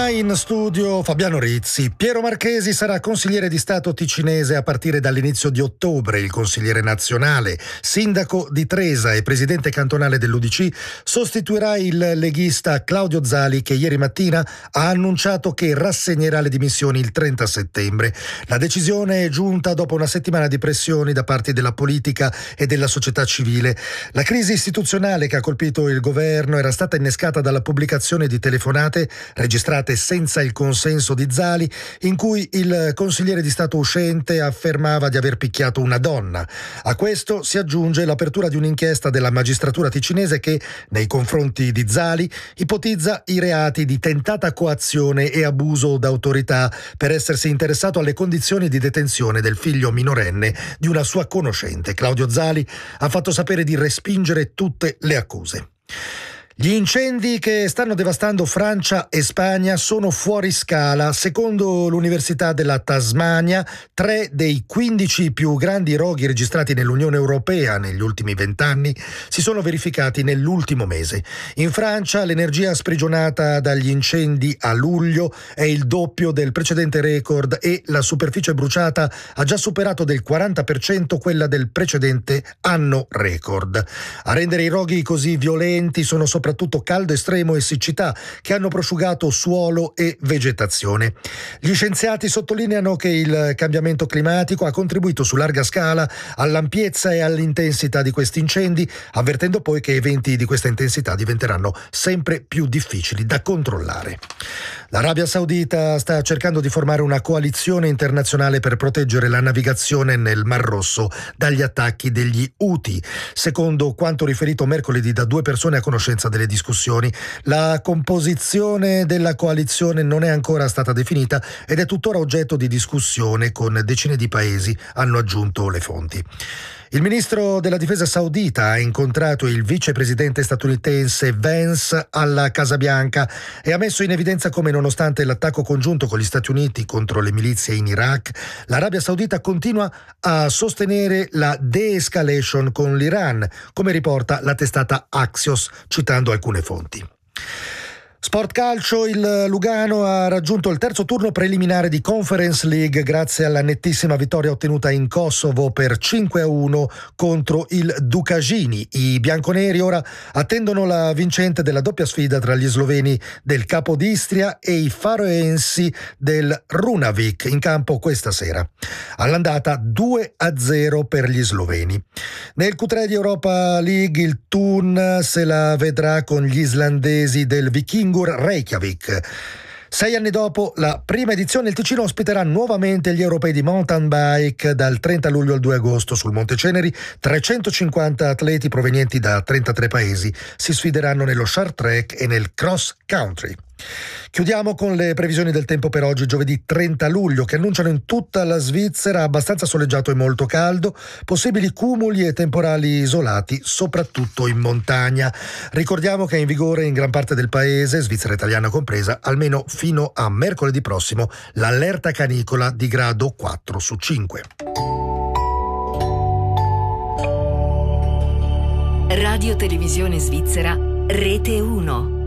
Ormai in studio Fabiano Rizzi. Piero Marchesi sarà consigliere di Stato ticinese a partire dall'inizio di ottobre. Il consigliere nazionale, sindaco di Tresa e presidente cantonale dell'UDC, sostituirà il leghista Claudio Zali, che ieri mattina ha annunciato che rassegnerà le dimissioni il 30 settembre. La decisione è giunta dopo una settimana di pressioni da parte della politica e della società civile. La crisi istituzionale che ha colpito il governo era stata innescata dalla pubblicazione di telefonate registrate senza il consenso di Zali, in cui il consigliere di Stato uscente affermava di aver picchiato una donna. A questo si aggiunge l'apertura di un'inchiesta della magistratura ticinese che, nei confronti di Zali, ipotizza i reati di tentata coazione e abuso d'autorità per essersi interessato alle condizioni di detenzione del figlio minorenne di una sua conoscente. Claudio Zali ha fatto sapere di respingere tutte le accuse. Gli incendi che stanno devastando Francia e Spagna sono fuori scala. Secondo l'Università della Tasmania, 3 dei 15 più grandi roghi registrati nell'Unione Europea negli ultimi 20 anni si sono verificati nell'ultimo mese. In Francia l'energia sprigionata dagli incendi a luglio è il doppio del precedente record e la superficie bruciata ha già superato del 40% quella del precedente anno record. A rendere i roghi così violenti sono soprattutto caldo estremo e siccità che hanno prosciugato suolo e vegetazione. Gli scienziati sottolineano che il cambiamento climatico ha contribuito su larga scala all'ampiezza e all'intensità di questi incendi, avvertendo poi che eventi di questa intensità diventeranno sempre più difficili da controllare. L'Arabia Saudita sta cercando di formare una coalizione internazionale per proteggere la navigazione nel Mar Rosso dagli attacchi degli Houthi. Secondo quanto riferito mercoledì da 2 persone a conoscenza delle discussioni, la composizione della coalizione non è ancora stata definita ed è tuttora oggetto di discussione con decine di paesi, hanno aggiunto le fonti. Il ministro della difesa saudita ha incontrato il vicepresidente statunitense Vance alla Casa Bianca e ha messo in evidenza come, nonostante l'attacco congiunto con gli Stati Uniti contro le milizie in Iraq, l'Arabia Saudita continua a sostenere la de-escalation con l'Iran, come riporta la testata Axios, citando alcune fonti. Sport calcio, il Lugano ha raggiunto il terzo turno preliminare di Conference League grazie alla nettissima vittoria ottenuta in Kosovo per 5-1 contro il Dukagini. I bianconeri ora attendono la vincente della doppia sfida tra gli sloveni del Capodistria e i faroensi del Runavik, in campo questa sera. All'andata 2-0 per gli sloveni. Nel Q3 di Europa League il Thun se la vedrà con gli islandesi del Viking Reykjavik. 6 anni dopo la prima edizione, il Ticino ospiterà nuovamente gli europei di mountain bike dal 30 luglio al 2 agosto sul Monte Ceneri. 350 atleti provenienti da 33 paesi si sfideranno nello short track e nel cross country. Chiudiamo con le previsioni del tempo per oggi, giovedì 30 luglio, che annunciano in tutta la Svizzera abbastanza soleggiato e molto caldo, possibili cumuli e temporali isolati, soprattutto in montagna. Ricordiamo che è in vigore in gran parte del paese, Svizzera italiana compresa, almeno fino a mercoledì prossimo, l'allerta canicola di grado 4 su 5. Radio Televisione Svizzera, Rete 1.